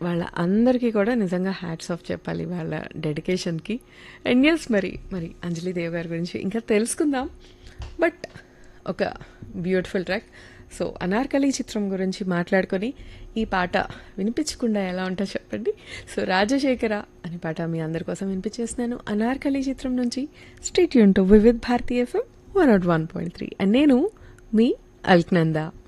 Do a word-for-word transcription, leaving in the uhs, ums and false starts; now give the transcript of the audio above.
వాళ్ళ అందరికీ కూడా నిజంగా హ్యాట్స్ ఆఫ్ చెప్పాలి వాళ్ళ డెడికేషన్కి. అండ్ ఎస్ మరి మరి అంజలి దేవ్ గారి గురించి ఇంకా తెలుసుకుందాం. బట్ ఒక బ్యూటిఫుల్ ట్రాక్. సో అనార్కలి చిత్రం గురించి మాట్లాడుకొని ఈ పాట వినిపించకుండా ఎలా ఉంటుందో చెప్పండి. సో రాజశేఖర అనే పాట మీ అందరి కోసం వినిపించేస్తున్నాను అనార్కలి చిత్రం నుంచి. State Yoon to Vividh Bharati FM one not one point three and నేను మీ అల్క్నందా.